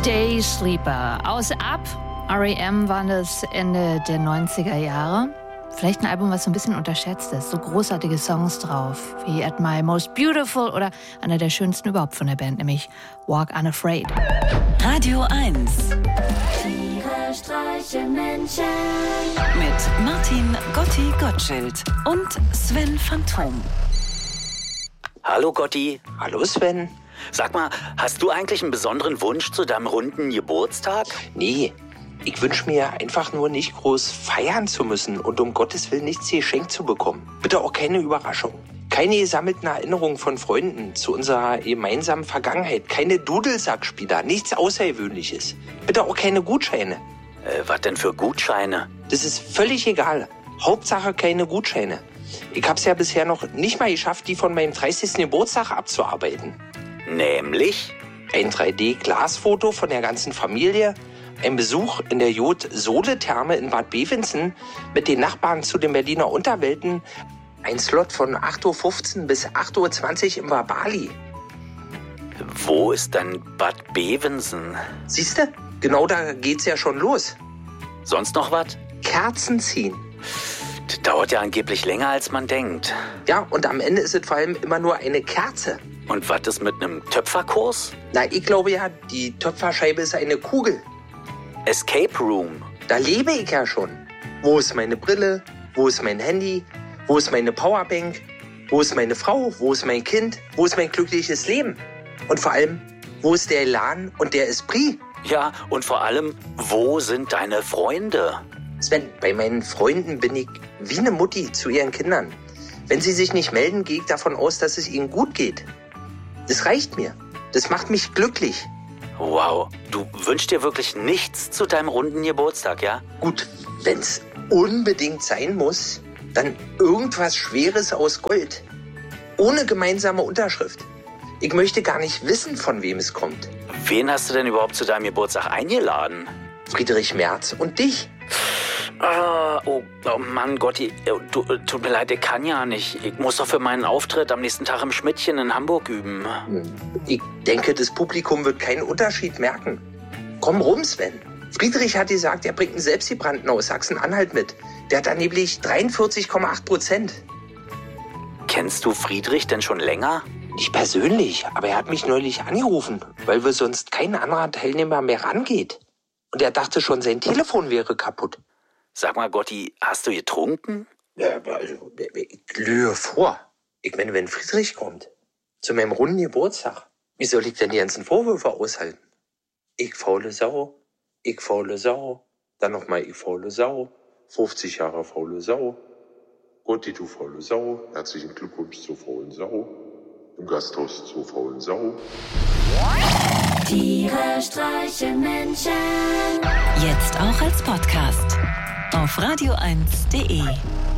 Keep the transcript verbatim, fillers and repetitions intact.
Day Sleeper. Aus Up, R E M war das Ende der neunziger Jahre. Vielleicht ein Album, was so ein bisschen unterschätzt ist. So großartige Songs drauf, wie At My Most Beautiful oder einer der schönsten überhaupt von der Band, nämlich Walk Unafraid. Radio eins. Tiere streichen Menschen. Mit Martin Gotti Gottschild und Sven Phantom. Hallo Gotti. Hallo Sven. Sag mal, hast du eigentlich einen besonderen Wunsch zu deinem runden Geburtstag? Nee, ich wünsche mir einfach nur nicht groß feiern zu müssen und um Gottes Willen nichts geschenkt zu bekommen. Bitte auch keine Überraschung. Keine gesammelten Erinnerungen von Freunden zu unserer gemeinsamen Vergangenheit. Keine Dudelsackspieler, nichts Außergewöhnliches. Bitte auch keine Gutscheine. Äh, was denn für Gutscheine? Das ist völlig egal. Hauptsache keine Gutscheine. Ich hab's ja bisher noch nicht mal geschafft, die von meinem dreißigsten Geburtstag abzuarbeiten. Nämlich? Ein drei D-Glasfoto von der ganzen Familie, ein Besuch in der Jod-Sode-Therme in Bad Bevensen mit den Nachbarn zu den Berliner Unterwelten, ein Slot von acht Uhr fünfzehn bis acht Uhr zwanzig im Wabali. Wo ist denn Bad Bevensen? Siehste, genau da geht's ja schon los. Sonst noch was? Kerzen ziehen. Das dauert ja angeblich länger, als man denkt. Ja, und am Ende ist es vor allem immer nur eine Kerze. Und was ist mit einem Töpferkurs? Na, ich glaube ja, die Töpferscheibe ist eine Kugel. Escape Room. Da lebe ich ja schon. Wo ist meine Brille? Wo ist mein Handy? Wo ist meine Powerbank? Wo ist meine Frau? Wo ist mein Kind? Wo ist mein glückliches Leben? Und vor allem, wo ist der Elan und der Esprit? Ja, und vor allem, wo sind deine Freunde? Sven, bei meinen Freunden bin ich wie eine Mutti zu ihren Kindern. Wenn sie sich nicht melden, gehe ich davon aus, dass es ihnen gut geht. Das reicht mir. Das macht mich glücklich. Wow, du wünschst dir wirklich nichts zu deinem runden Geburtstag, ja? Gut, wenn's unbedingt sein muss, dann irgendwas Schweres aus Gold. Ohne gemeinsame Unterschrift. Ich möchte gar nicht wissen, von wem es kommt. Wen hast du denn überhaupt zu deinem Geburtstag eingeladen? Friedrich Merz und dich. Ah, oh, oh Mann, Gotti, du, tut mir leid, ich kann ja nicht. Ich muss doch für meinen Auftritt am nächsten Tag im Schmidtchen in Hamburg üben. Ich denke, das Publikum wird keinen Unterschied merken. Komm rum, Sven. Friedrich hat gesagt, er bringt einen Selbstgebrannten aus Sachsen-Anhalt mit. Der hat angeblich dreiundvierzig Komma acht Prozent. Kennst du Friedrich denn schon länger? Nicht persönlich, aber er hat mich neulich angerufen, weil wir sonst kein anderer Teilnehmer mehr rangeht. Und er dachte schon, sein Telefon wäre kaputt. Sag mal, Gotti, hast du getrunken? Ja, aber also, ich lüge vor. Ich meine, wenn Friedrich kommt, zu meinem runden Geburtstag, wie soll ich denn die ganzen Vorwürfe aushalten? Ich faule Sau, ich faule Sau, dann nochmal ich faule Sau, fünfzig Jahre faule Sau. Gotti, du faule Sau, herzlichen Glückwunsch zur faulen Sau, im Gasthaus zur faulen Sau. Tiere streichen Menschen. Jetzt auch als Podcast auf radio eins punkt de.